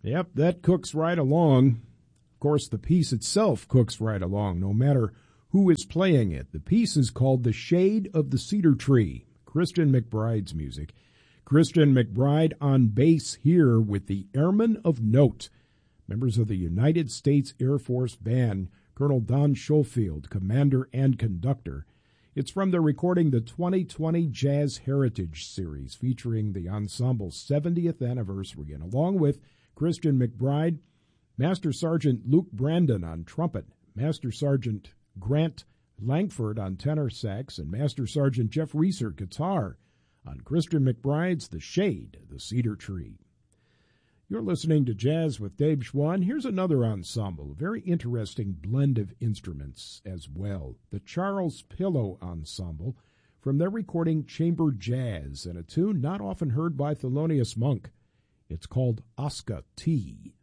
Yep, that cooks right along. Of course, the piece itself cooks right along, no matter who is playing it. The piece is called The Shade of the Cedar Tree, Christian McBride's music. Christian McBride on bass here with the Airmen of Note, members of the United States Air Force Band, Colonel Don Schofield, commander and conductor. It's from the recording The 2020 Jazz Heritage Series, featuring the ensemble's 70th anniversary, and along with Christian McBride, Master Sergeant Luke Brandon on trumpet, Master Sergeant Grant Langford on tenor sax, and Master Sergeant Jeff Reeser guitar on Christian McBride's The Shade of the Cedar Tree. You're listening to Jazz with Dave Schwann. Here's another ensemble, a very interesting blend of instruments as well. The Charles Pillow Ensemble, from their recording Chamber Jazz, and a tune not often heard by Thelonious Monk. It's called Oscar T.